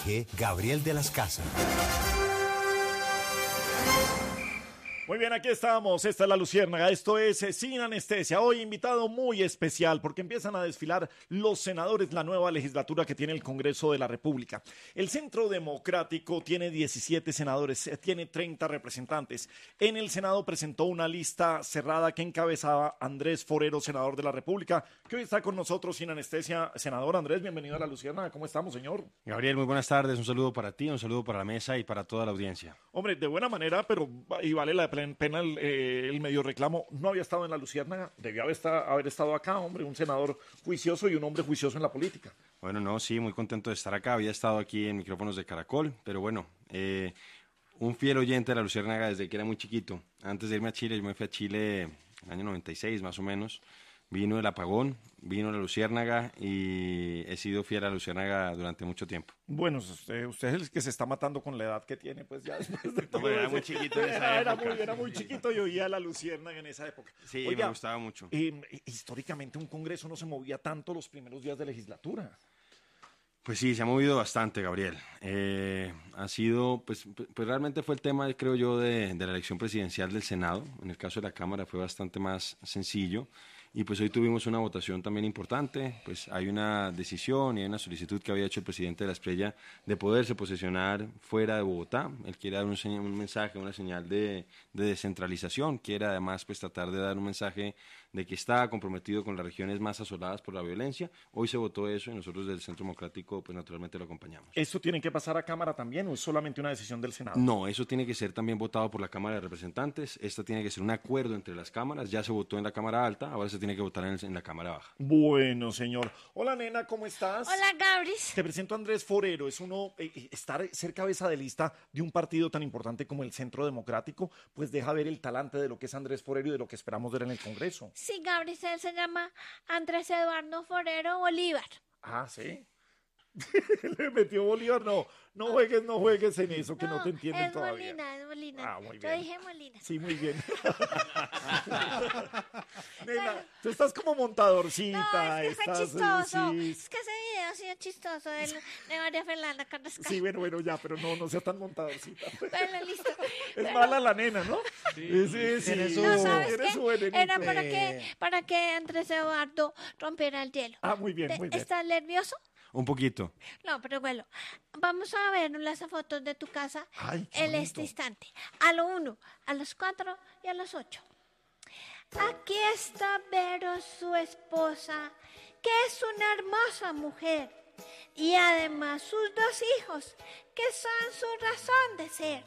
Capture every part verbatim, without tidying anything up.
Dirige Gabriel de las Casas. Muy bien, aquí estamos, esta es La Luciérnaga, esto es eh, Sin Anestesia, hoy invitado muy especial porque empiezan a desfilar los senadores, la nueva legislatura que tiene el Congreso de la República. El Centro Democrático tiene diecisiete senadores, eh, tiene treinta representantes. En el Senado presentó una lista cerrada que encabezaba Andrés Forero, senador de la República, que hoy está con nosotros Sin Anestesia. Senador Andrés, bienvenido a La Luciérnaga, ¿cómo estamos, señor? Gabriel, muy buenas tardes, un saludo para ti, un saludo para la mesa y para toda la audiencia. Hombre, de buena manera, pero y vale la pena el, eh, el medio reclamo, no había estado en La Luciérnaga, debió haber, está, haber estado acá, hombre, un senador juicioso y un hombre juicioso en la política. Bueno, no, sí, muy contento de estar acá, había estado aquí en micrófonos de Caracol, pero bueno, eh, un fiel oyente de La Luciérnaga desde que era muy chiquito. Antes de irme a Chile, yo me fui a Chile en el año noventa y seis más o menos, vino el apagón, vino La Luciérnaga y he sido fiel a La Luciérnaga durante mucho tiempo. Bueno, usted, usted es el que se está matando con la edad que tiene, pues ya después de todo. No, era muy chiquito en esa era, era época. Muy, era muy chiquito y oía La Luciérnaga en esa época. Sí, Oiga, me gustaba mucho. Eh, históricamente un congreso no se movía tanto los primeros días de legislatura. Pues sí, se ha movido bastante, Gabriel. Eh, ha sido, pues, pues realmente fue el tema, creo yo, de, de la elección presidencial del Senado. En el caso de la Cámara fue bastante más sencillo. Y pues hoy tuvimos una votación también importante, pues hay una decisión y hay una solicitud que había hecho el presidente de la Espriella de poderse posesionar fuera de Bogotá. Él quiere dar un, un mensaje, una señal de, de descentralización, quiere además pues tratar de dar un mensaje de que está comprometido con las regiones más asoladas por la violencia. Hoy se votó eso y nosotros del Centro Democrático pues naturalmente lo acompañamos. ¿Eso tiene que pasar a Cámara también o es solamente una decisión del Senado? No, eso tiene que ser también votado por la Cámara de Representantes. Esta tiene que ser un acuerdo entre las cámaras. Ya se votó en la Cámara Alta, ahora se tiene que votar en, el, en la Cámara Baja. Bueno, señor. Hola, nena, ¿cómo estás? Hola, Gabris. Te presento a Andrés Forero. Es uno, eh, estar ser cabeza de lista de un partido tan importante como el Centro Democrático, pues deja ver el talante de lo que es Andrés Forero y de lo que esperamos ver en el Congreso. Sí, Gabris, él se llama Andrés Eduardo Forero Bolívar. Ah, ¿sí? Le metió Bolívar, no, no juegues, no juegues en eso, que no, no te entienden es todavía. Molina, es Molina. Ah, muy bien. Yo dije Molina. Sí, muy bien. Nena, tú estás como montadorcita. No, es que estás, fue chistoso. Sí. Es que ese video ha sido chistoso de, de María Fernanda Carrascal. Sí, bueno, bueno, ya, pero no, no seas tan montadorcita. Bueno, listo. Es Pero... mala la nena, ¿no? Sí, sí, sí. Eres No, ¿sabes Eres qué? su enemigo. Era para que, para que Andrés Eduardo rompiera el hielo. Ah, muy bien, muy bien. ¿Estás nervioso? Un poquito. No, pero bueno, vamos a ver las fotos de tu casa Ay, qué en bonito. este instante. A lo uno, a los cuatro y a los ocho. Aquí está Vero, su esposa, que es una hermosa mujer. Y además sus dos hijos, que son su razón de ser.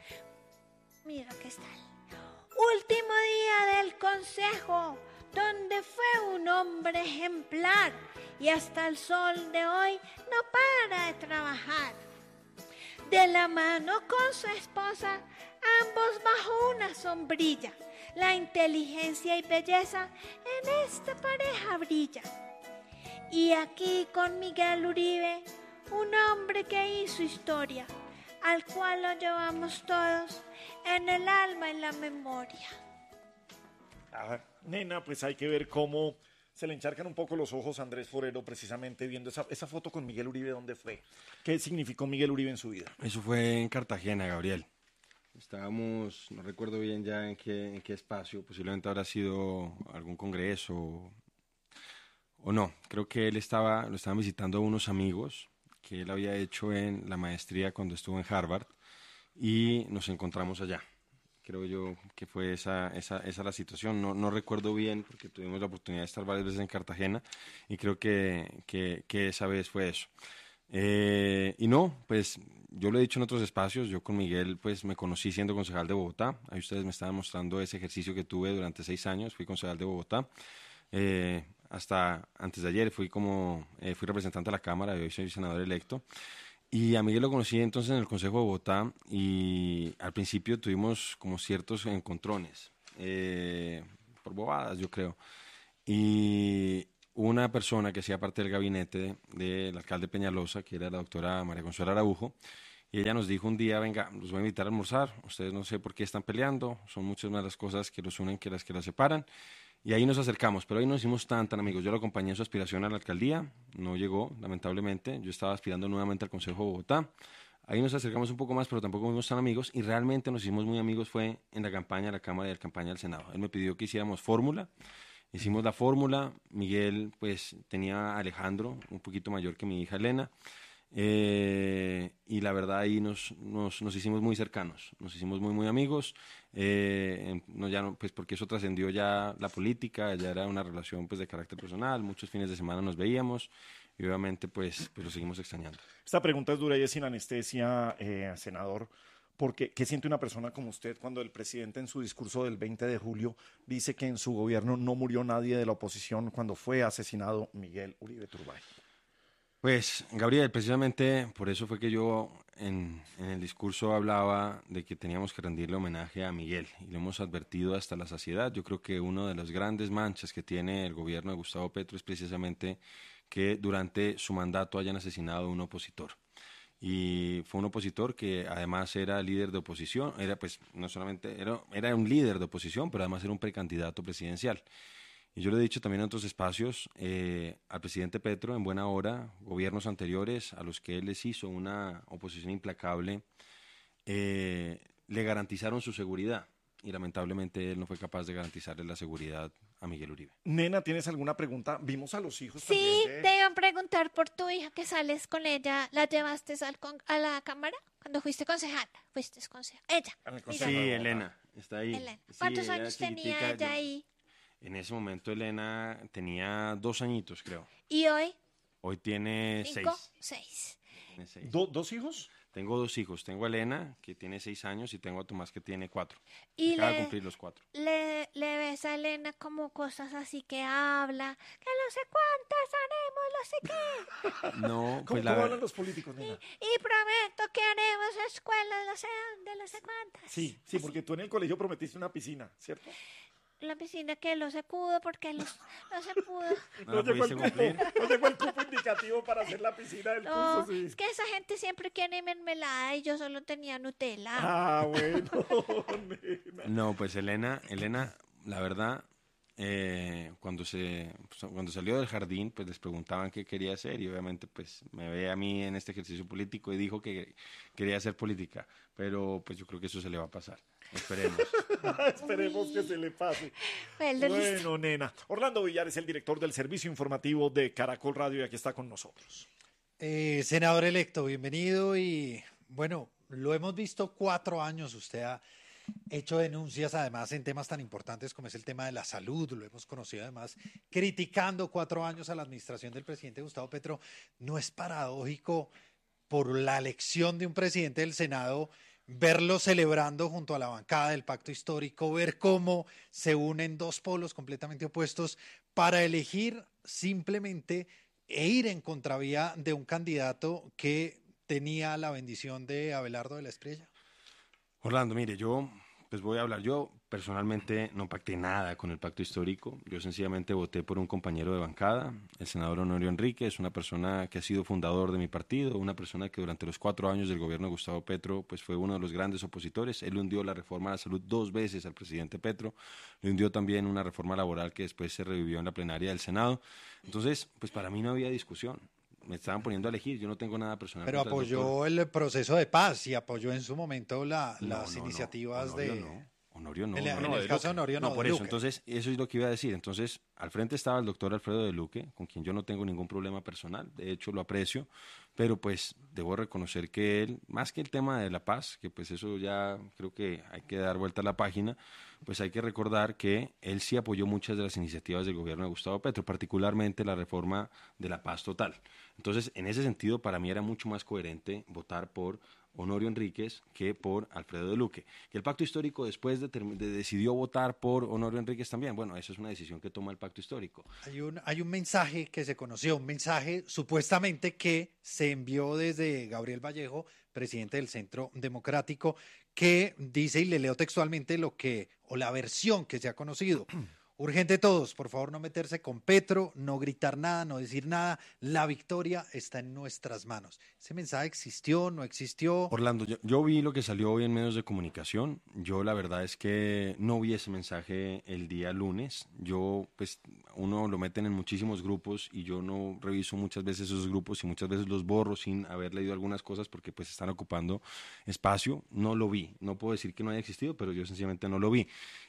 Mira que está el último día del consejo, donde fue un hombre ejemplar y hasta el sol de hoy no para de trabajar. De la mano con su esposa, ambos bajo una sombrilla, la inteligencia y belleza en esta pareja brilla. Y aquí con Miguel Uribe, un hombre que hizo historia, al cual lo llevamos todos en el alma y la memoria. Ah, nena, pues hay que ver cómo se le encharcan un poco los ojos a Andrés Forero precisamente viendo esa, esa foto con Miguel Uribe. ¿Dónde fue? ¿Qué significó Miguel Uribe en su vida? Eso fue en Cartagena, Gabriel. Estábamos, no recuerdo bien ya en qué, en qué espacio, posiblemente habrá sido algún congreso o, o no. Creo que él estaba, lo estaban visitando a unos amigos que él había hecho en la maestría cuando estuvo en Harvard y nos encontramos allá. Creo yo que fue esa, esa, esa la situación. No, no recuerdo bien porque tuvimos la oportunidad de estar varias veces en Cartagena y creo que, que, que esa vez fue eso. Eh, y no, pues yo lo he dicho en otros espacios, yo con Miguel pues me conocí siendo concejal de Bogotá. Ahí ustedes me estaban mostrando ese ejercicio que tuve durante seis años, fui concejal de Bogotá. Eh, hasta antes de ayer fui como eh, fui representante de la Cámara y hoy soy senador electo. Y a Miguel lo conocí entonces en el Consejo de Bogotá y al principio tuvimos como ciertos encontrones, eh, por bobadas yo creo. Y una persona que hacía parte del gabinete del alcalde Peñalosa, que era la doctora María Consuelo Araujo, y ella nos dijo un día, venga, los voy a invitar a almorzar, ustedes no sé por qué están peleando, son muchas más las cosas que los unen que las que las separan, Y ahí nos acercamos, pero ahí no hicimos tan, tan amigos. Yo lo acompañé en su aspiración a la alcaldía, no llegó, lamentablemente. Yo estaba aspirando nuevamente al Consejo de Bogotá. Ahí nos acercamos un poco más, pero tampoco fuimos tan amigos. Y realmente nos hicimos muy amigos fue en la campaña de la Cámara y la campaña del Senado. Él me pidió que hiciéramos fórmula. Hicimos la fórmula. Miguel, pues, tenía a Alejandro, un poquito mayor que mi hija Elena. Eh, y la verdad ahí nos, nos, nos hicimos muy cercanos, nos hicimos muy muy amigos, eh, no, ya no, pues porque eso trascendió ya la política, ya era una relación pues de carácter personal, muchos fines de semana nos veíamos y obviamente pues, pues lo seguimos extrañando. Esta pregunta es dura y es sin anestesia, eh, senador, porque ¿qué siente una persona como usted cuando el presidente en su discurso del veinte de julio dice que en su gobierno no murió nadie de la oposición cuando fue asesinado Miguel Uribe Turbay? Pues, Gabriel, precisamente por eso fue que yo en, en el discurso hablaba de que teníamos que rendirle homenaje a Miguel y lo hemos advertido hasta la saciedad. Yo creo que una de las grandes manchas que tiene el gobierno de Gustavo Petro es precisamente que durante su mandato hayan asesinado a un opositor. Y fue un opositor que además era líder de oposición, era pues no solamente, era, era un líder de oposición, pero además era un precandidato presidencial. Y yo le he dicho también en otros espacios eh, al presidente Petro, en buena hora, gobiernos anteriores a los que él les hizo una oposición implacable, eh, le garantizaron su seguridad. Y lamentablemente él no fue capaz de garantizarle la seguridad a Miguel Uribe. Nena, ¿tienes alguna pregunta? Vimos a los hijos Sí, también de... te iban a preguntar por tu hija que sales con ella. ¿La llevaste al con- a la cámara cuando fuiste concejal? Fuiste concejal. Ella. Al Mira, Consejo Sí, de Bogotá. Elena, está ahí. Elena. Sí, ¿Cuántos ella años tenía chiquitica, ella yo- ahí? En ese momento Elena tenía dos añitos, creo. ¿Y hoy? Hoy tiene ¿Cinco? seis. Seis. Tiene seis. Do- ¿Dos hijos? Tengo dos hijos. Tengo a Elena, que tiene seis años, y tengo a Tomás, que tiene cuatro. Y Acaba de le, cumplir los cuatro. le, le ves a Elena como cosas así que habla, que no sé cuántas haremos, no sé qué. No, ¿Cómo, pues la cómo ver- hablan los políticos, nena? Y prometo que haremos escuelas, no sé dónde, no sé cuántas. Sí, sí, porque tú en el colegio prometiste una piscina, ¿cierto? La piscina que no se pudo porque los, no se pudo. ¿No la llegó el pudiste cupo, cumplir? no llegó el cupo indicativo para hacer la piscina del No, curso, sí. es que esa gente siempre quiere mermelada y yo solo tenía Nutella. Ah, bueno, nena. No, pues Elena, Elena, la verdad, eh, cuando se cuando salió del jardín, pues les preguntaban qué quería hacer y obviamente pues me ve a mí en este ejercicio político y dijo que quería hacer política, pero pues yo creo que eso se le va a pasar. Esperemos. Esperemos que se le pase. Fue el de listo. Bueno, nena. Orlando Villar es el director del servicio informativo de Caracol Radio y aquí está con nosotros. Eh, senador electo, bienvenido y bueno, lo hemos visto cuatro años, usted ha hecho denuncias además en temas tan importantes como es el tema de la salud, lo hemos conocido además criticando cuatro años a la administración del presidente Gustavo Petro. ¿No es paradójico por la elección de un presidente del Senado verlo celebrando junto a la bancada del pacto histórico, ver cómo se unen dos polos completamente opuestos para elegir simplemente e ir en contravía de un candidato que tenía la bendición de Abelardo de la Espriella? Orlando, mire, yo pues voy a hablar. Yo personalmente no pacté nada con el pacto histórico. Yo sencillamente voté por un compañero de bancada, el senador Honorio Enrique. Es una persona que ha sido fundador de mi partido, una persona que durante los cuatro años del gobierno de Gustavo Petro pues fue uno de los grandes opositores. Él hundió la reforma a la salud dos veces al presidente Petro. Le hundió también una reforma laboral que después se revivió en la plenaria del Senado. Entonces, pues para mí no había discusión. Me estaban poniendo a elegir, yo no tengo nada personal. Pero contra el doctor. apoyó el proceso de paz y apoyó en su momento la- No, las no, no. iniciativas Honorio de... no. Honorio no. En el- no, en no, el de caso de Luque. Honorio no, No, por de eso. Luque. Entonces, eso es lo que iba a decir. Entonces, al frente estaba el doctor Alfredo de Luque, con quien yo no tengo ningún problema personal. De hecho, lo aprecio. Pero, pues, debo reconocer que él, más que el tema de la paz, que pues eso ya creo que hay que dar vuelta a la página, pues hay que recordar que él sí apoyó muchas de las iniciativas del gobierno de Gustavo Petro, particularmente la reforma de la paz total. Entonces, en ese sentido, para mí era mucho más coherente votar por Honorio Enríquez que por Alfredo de Luque. Que el pacto histórico después de, de, decidió votar por Honorio Enríquez también. Bueno, eso es una decisión que toma el pacto histórico. Hay un, hay un mensaje que se conoció, un mensaje supuestamente que se envió desde Gabriel Vallejo, presidente del Centro Democrático, que dice, y le leo textualmente lo que, o la versión que se ha conocido: Urgente todos, por favor no meterse con Petro, no gritar nada, no decir nada. La victoria está en nuestras manos. ¿Ese mensaje existió, no existió? Orlando, yo, yo vi lo que salió hoy en medios de comunicación. Yo la verdad es que no vi ese mensaje el día lunes. Yo, pues, uno lo meten en muchísimos grupos y yo no reviso muchas veces esos grupos y muchas veces los borro sin haber leído algunas cosas porque pues están ocupando espacio. No lo vi. No puedo decir que no haya existido, pero yo sencillamente no lo vi.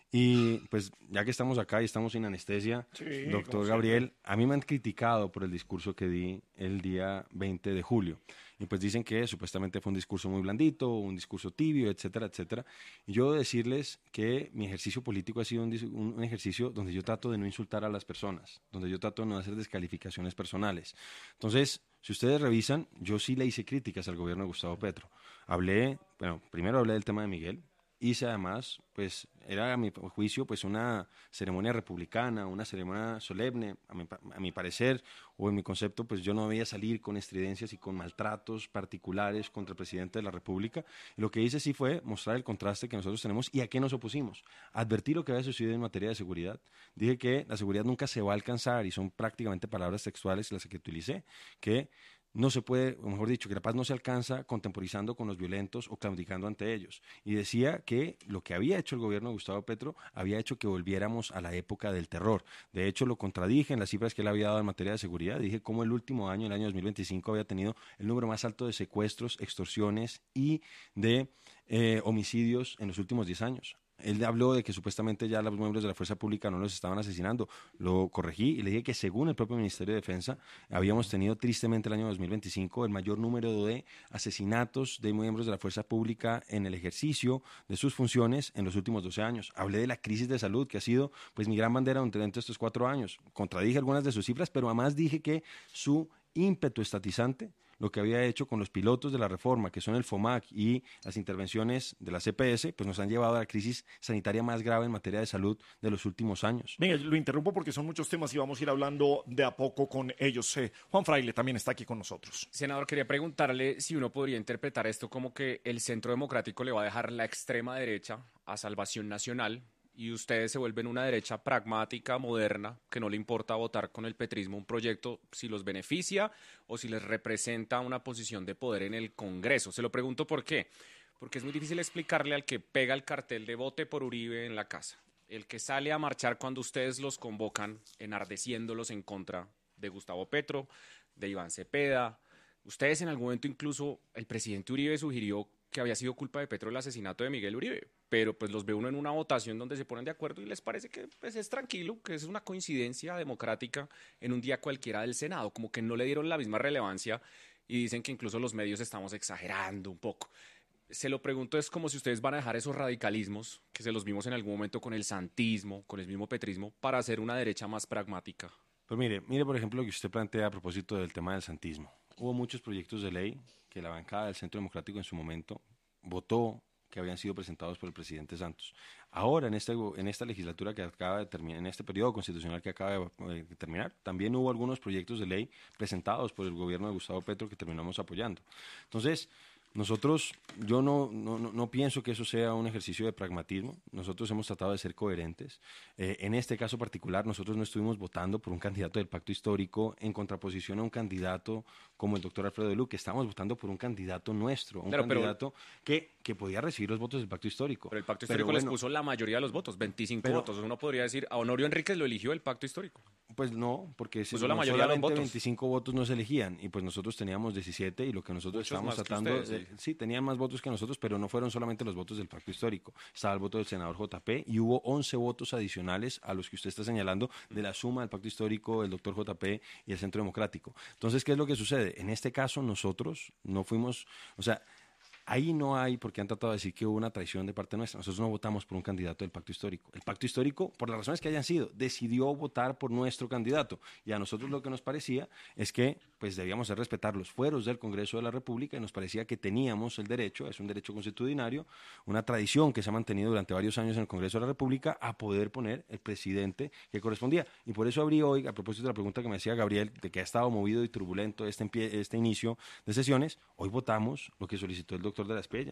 Y pues ya que estamos acá y estamos sin anestesia, Sí, doctor Gabriel, a mí me han criticado por el discurso que di el día veinte de julio. Y pues dicen que supuestamente fue un discurso muy blandito, un discurso tibio, etcétera, etcétera. Y yo debo decirles que mi ejercicio político ha sido un, dis- un, un ejercicio donde yo trato de no insultar a las personas, donde yo trato de no hacer descalificaciones personales. Entonces, si ustedes revisan, yo sí le hice críticas al gobierno de Gustavo Petro. Hablé, bueno, primero hablé del tema de Miguel. Hice además, pues era a mi juicio pues una ceremonia republicana, una ceremonia solemne, a mi, a mi parecer o en mi concepto, pues yo no debía salir con estridencias y con maltratos particulares contra el presidente de la República. Y lo que hice sí fue mostrar el contraste que nosotros tenemos y a qué nos opusimos. Advertí lo que había sucedido en materia de seguridad. Dije que la seguridad nunca se va a alcanzar y son prácticamente palabras textuales las que utilicé, que no se puede, o mejor dicho, que la paz no se alcanza contemporizando con los violentos o claudicando ante ellos. Y decía que lo que había hecho el gobierno de Gustavo Petro había hecho que volviéramos a la época del terror. De hecho, lo contradije en las cifras que él había dado en materia de seguridad. Dije cómo el último año, el año dos mil veinticinco, había tenido el número más alto de secuestros, extorsiones y de eh, homicidios en los últimos diez años. Él habló de que supuestamente ya los miembros de la fuerza pública no los estaban asesinando. Lo corregí y le dije que según el propio Ministerio de Defensa habíamos tenido tristemente el año dos mil veinticinco el mayor número de asesinatos de miembros de la fuerza pública en el ejercicio de sus funciones en los últimos doce años. Hablé de la crisis de salud que ha sido pues mi gran bandera durante estos cuatro años. Contradije algunas de sus cifras, pero además dije que su ímpetu estatizante, lo que había hecho con los pilotos de la reforma, que son el FOMAC y las intervenciones de la C P S, pues nos han llevado a la crisis sanitaria más grave en materia de salud de los últimos años. Venga, lo interrumpo porque son muchos temas y vamos a ir hablando de a poco con ellos. Eh, Juan Fraile también está aquí con nosotros. Senador, quería preguntarle si uno podría interpretar esto como que el Centro Democrático le va a dejar la extrema derecha a Salvación Nacional y ustedes se vuelven una derecha pragmática, moderna, que no le importa votar con el petrismo un proyecto si los beneficia o si les representa una posición de poder en el Congreso. Se lo pregunto por qué. Porque es muy difícil explicarle al que pega el cartel de vote por Uribe en la casa, el que sale a marchar cuando ustedes los convocan, enardeciéndolos en contra de Gustavo Petro, de Iván Cepeda. Ustedes en algún momento incluso, el presidente Uribe sugirió que había sido culpa de Petro el asesinato de Miguel Uribe, pero pues los ve uno en una votación donde se ponen de acuerdo y les parece que pues, es tranquilo, que es una coincidencia democrática en un día cualquiera del Senado, como que no le dieron la misma relevancia y dicen que incluso los medios estamos exagerando un poco. Se lo pregunto, es como si ustedes van a dejar esos radicalismos, que se los vimos en algún momento con el santismo, con el mismo petrismo, para hacer una derecha más pragmática. Pues mire, mire por ejemplo lo que usted plantea a propósito del tema del santismo. Hubo muchos proyectos de ley que la bancada del Centro Democrático en su momento votó que habían sido presentados por el presidente Santos. Ahora, en, este, en esta legislatura que acaba de terminar, en este periodo constitucional que acaba de, de terminar, también hubo algunos proyectos de ley presentados por el gobierno de Gustavo Petro que terminamos apoyando. Entonces, nosotros, yo no, no, no pienso que eso sea un ejercicio de pragmatismo. Nosotros hemos tratado de ser coherentes. Eh, en este caso particular, nosotros no estuvimos votando por un candidato del pacto histórico en contraposición a un candidato como el doctor Alfredo de Luque. Estamos votando por un candidato nuestro, un Claro, candidato que, que podía recibir los votos del pacto histórico. Pero el pacto histórico pero les bueno, puso la mayoría de los votos, veinticinco pero, votos. Uno podría decir, a Honorio Enríquez lo eligió el pacto histórico. Pues no, porque si Puso la no, mayoría de los solamente votos. veinticinco votos no se elegían y pues nosotros teníamos diecisiete y lo que nosotros Muchos estábamos más que tratando, ustedes, sí. sí, tenían más votos que nosotros, pero no fueron solamente los votos del pacto histórico. Estaba el voto del senador J P y hubo once votos adicionales a los que usted está señalando de la suma del pacto histórico, el doctor J P y el Centro Democrático. Entonces, ¿qué es lo que sucede? En este caso nosotros no fuimos, o sea, ahí no hay, porque han tratado de decir que hubo una traición de parte nuestra. Nosotros no votamos por un candidato del pacto histórico. El pacto histórico, por las razones que hayan sido, decidió votar por nuestro candidato. Y a nosotros lo que nos parecía es que pues debíamos de respetar los fueros del Congreso de la República y nos parecía que teníamos el derecho, es un derecho constitucional, una tradición que se ha mantenido durante varios años en el Congreso de la República, a poder poner el presidente que correspondía. Y por eso abrí hoy, a propósito de la pregunta que me hacía Gabriel, de que ha estado movido y turbulento este, este inicio de sesiones, hoy votamos lo que solicitó el doctor de la Espriella.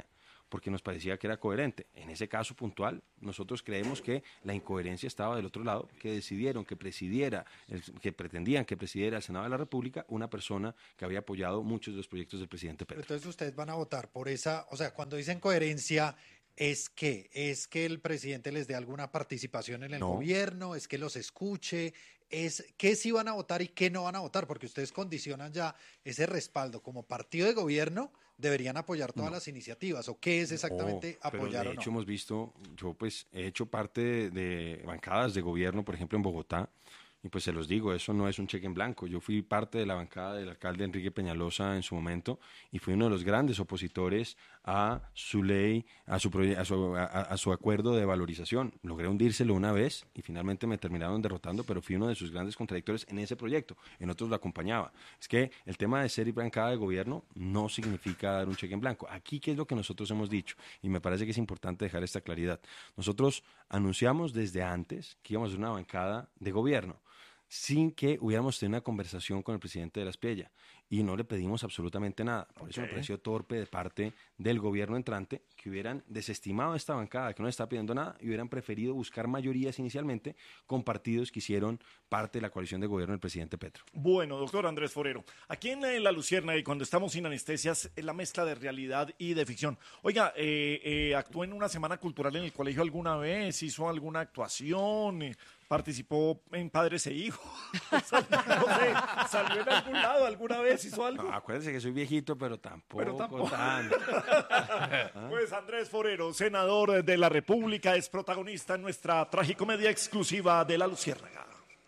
porque nos parecía que era coherente. En ese caso puntual, nosotros creemos que la incoherencia estaba del otro lado, que decidieron que presidiera, el, que pretendían que presidiera el Senado de la República una persona que había apoyado muchos de los proyectos del presidente Petro. Entonces ustedes van a votar por esa, o sea, cuando dicen coherencia, ¿es que ¿Es que el presidente les dé alguna participación en el No. gobierno? ¿Es que los escuche? ¿Es qué sí van a votar y qué no van a votar? Porque ustedes condicionan ya ese respaldo. Como partido de gobierno, deberían apoyar todas No. las iniciativas. ¿O qué es exactamente No, pero apoyar de o no? hecho hemos visto, yo pues he hecho parte de, de bancadas de gobierno, por ejemplo en Bogotá, y pues se los digo, eso no es un cheque en blanco. Yo fui parte de la bancada del alcalde Enrique Peñalosa en su momento y fui uno de los grandes opositores a su ley, a su, proye- a su, a, a su acuerdo de valorización. Logré hundírselo una vez y finalmente me terminaron derrotando, pero fui uno de sus grandes contradictores en ese proyecto. En otros lo acompañaba. Es que el tema de ser bancada de gobierno no significa dar un cheque en blanco. Aquí, ¿qué es lo que nosotros hemos dicho? Y me parece que es importante dejar esta claridad. Nosotros anunciamos desde antes que íbamos a hacer una bancada de gobierno, sin que hubiéramos tenido una conversación con el presidente de la Espriella, y no le pedimos absolutamente nada. Por eso me pareció torpe de parte del gobierno entrante que hubieran desestimado esta bancada, que no le está pidiendo nada, y hubieran preferido buscar mayorías inicialmente con partidos que hicieron parte de la coalición de gobierno del presidente Petro. Bueno, doctor Andrés Forero, aquí en eh, La Luciérnaga y cuando estamos sin anestesias, es la mezcla de realidad y de ficción. Oiga, eh, eh, ¿actuó en una semana cultural en el colegio alguna vez? ¿Hizo alguna actuación? Eh, ¿Participó en Padres e Hijos? No sé, ¿salió en algún lado alguna vez? ¿Hizo algo? No, acuérdense que soy viejito, pero tampoco, Pero tampoco. tanto. Pues Andrés Forero, senador de la República, es protagonista en nuestra tragicomedia exclusiva de La Luciérnaga.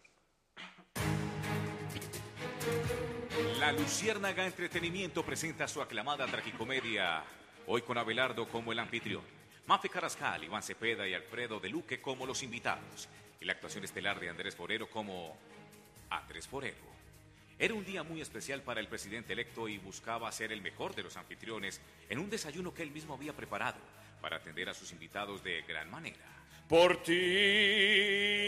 La Luciérnaga Entretenimiento presenta su aclamada tragicomedia, hoy con Abelardo como el anfitrión, Mafe Carrascal, Iván Cepeda y Alfredo de Luque como los invitados, y la actuación estelar de Andrés Forero como Andrés Forero. Era un día muy especial para el presidente electo y buscaba ser el mejor de los anfitriones en un desayuno que él mismo había preparado para atender a sus invitados de gran manera. Por ti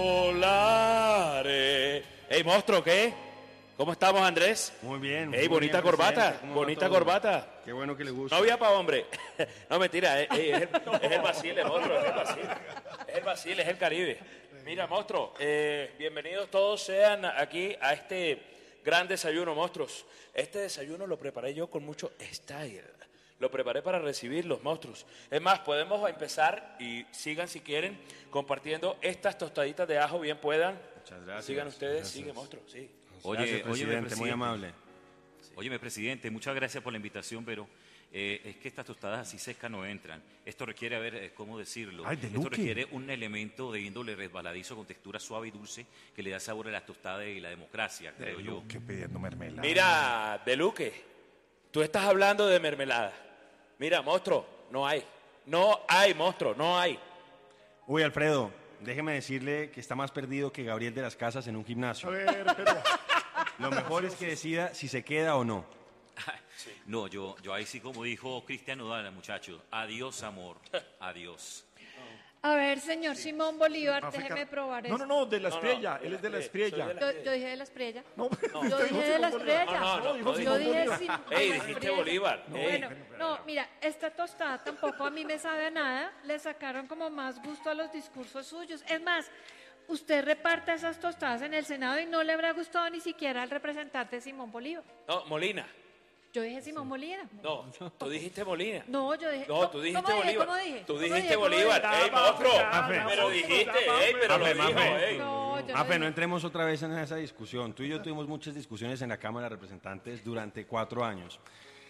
volaré. Ey, monstruo, ¿qué? ¿Cómo estamos, Andrés? Muy bien. Ey, muy bonita bien, corbata, presidente. ¿Cómo va bonita todo? corbata. Qué bueno que le gusta. No había pa' hombre. No, mentira, ey, ey, es, el, es el Basile, monstruo, es el Basile. Es el Basile, es el Caribe. Mira, monstruo, eh, bienvenidos todos sean aquí a este gran desayuno, monstruos. Este desayuno lo preparé yo con mucho style. Lo preparé para recibir los monstruos. Es más, podemos empezar y sigan si quieren compartiendo estas tostaditas de ajo bien puedan. Muchas gracias. Sigan ustedes, Gracias. sigue monstruo, sí. Oye, Gracias, presidente, óyeme, muy amable. Óyeme, presidente, muchas gracias por la invitación, pero eh, es que estas tostadas así secas no entran. Esto requiere, a ver, eh, ¿cómo decirlo? Ay, de Esto Luque. requiere un elemento de índole resbaladizo con textura suave y dulce que le da sabor a la tostada y la democracia, creo yo. Que pidiendo mermelada. Mira, De Luque, tú estás hablando de mermelada. Mira, monstruo, no hay. No hay, monstruo, no hay. Uy, Alfredo, déjeme decirle que está más perdido que Gabriel de las Casas en un A gimnasio. ver, pero... Lo mejor es que decida si se queda o no. No, yo, yo ahí sí, como dijo Cristian Nodal, muchachos, adiós, amor, adiós. A ver, señor Simón Bolívar, Mafe déjeme Car- probar No, eso. no, no, de la No, no, Espriella, de él la es de la Espriella, soy Espriella. de la- Yo, yo dije de la Espriella. No, Yo dije de la Espriella. No, no, no, dijo no, Yo Simón dije Bolívar. sin- Ey, de la dijiste Espriella. Bolívar. Ey. Bueno, no, mira, esta tostada tampoco a mí me sabe a nada. Le sacaron como más gusto a los discursos suyos. Es más, usted reparta esas tostadas en el Senado y no le habrá gustado ni siquiera al representante Simón Bolívar. No, Molina. Yo dije Simón Bolívar. No, tú dijiste Molina. No, yo dije. No, tú dijiste ¿cómo dije? Bolívar. ¿Cómo dije? Tú ¿Cómo dijiste dije? ¿Cómo Bolívar. dije? Ey, monstruo. Mafe. Pero dijiste, ey, pero lo Mafe, dijo, Mafe. ey. No, yo no Mafe, dije. no entremos otra vez en esa discusión. Tú y yo tuvimos muchas discusiones en la Cámara de Representantes durante cuatro años.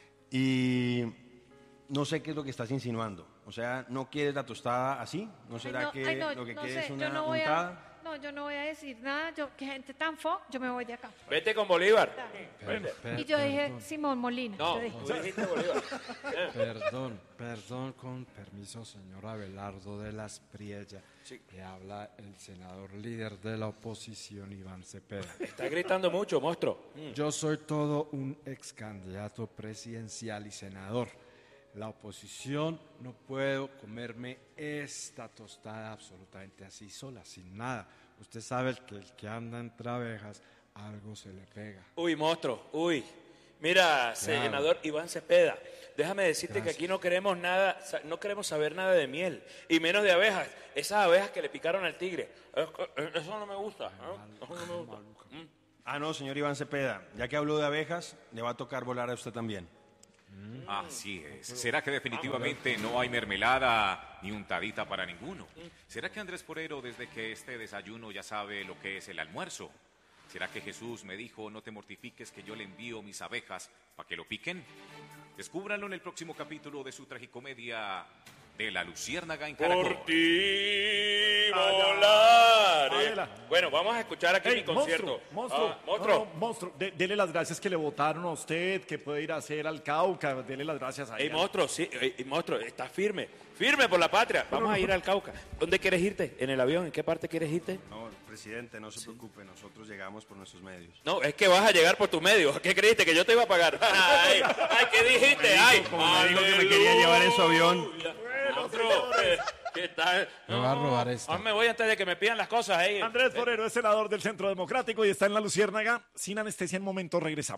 Y no sé qué es lo que estás insinuando. O sea, ¿no quieres la tostada así? ¿No Ay, será no, que ay, no, lo que no quieres sé, es yo una no voy untada? a, no, yo no voy a decir nada. Yo, qué gente tan fo, yo me voy de acá. Vete con Bolívar. Y yo dije Simón Molina. No, yo dije. tú dijiste Bolívar. Perdón, perdón, con permiso, señor Abelardo de la Espriella. Sí. Le habla el senador líder de la oposición, Iván Cepeda. Está gritando mucho, monstruo. Yo soy todo un ex candidato presidencial y senador. La oposición no puedo comerme esta tostada absolutamente así sola, sin nada. Usted sabe que el que anda entre abejas, algo se le pega. Uy, monstruo, uy. Mira, senador Iván Cepeda, déjame decirte Gracias. que aquí no queremos nada, sa- no queremos saber nada de miel, y menos de abejas. Esas abejas que le picaron al tigre. Es que, Eso no me gusta. ¿eh? Eso no me gusta. Mm. Ah, no, señor Iván Cepeda, ya que habló de abejas, le va a tocar volar a usted también. Así es. ¿Será que definitivamente no hay mermelada ni untadita para ninguno? ¿Será que Andrés Forero desde que este desayuno ya sabe lo que es el almuerzo? ¿Será que Jesús me dijo no te mortifiques que yo le envío mis abejas para que lo piquen? Descúbranlo en el próximo capítulo de su tragicomedia de La Luciérnaga en Caracol. Por ti Ah, ya. volar. Adela. Bueno, vamos a escuchar aquí Ey, mi concierto. monstruo, monstruo, Ah, monstruo. no, no, monstruo. De- dele las gracias que le votaron a usted, que puede ir a hacer al Cauca. Dele las gracias a Ey, ella. monstruo, sí, ey, monstruo, está firme. Firme por la patria. Vamos a ir al Cauca. ¿Dónde quieres irte? ¿En el avión? ¿En qué parte quieres irte? No, presidente, no se preocupe, nosotros llegamos por nuestros medios. No, es que vas a llegar por tus medios. ¿Qué creíste? ¿Que yo te iba a pagar? Ay, ay, ¿qué dijiste? Ay, como me dijo que me quería llevar en su avión. aleluya. Monstruo, eh, ¿qué tal? Me va a robar esto. Ahora me voy antes de que me pidan las cosas. Ey. Andrés Forero es senador del Centro Democrático y está en La Luciérnaga. Sin anestesia, en momento regresamos.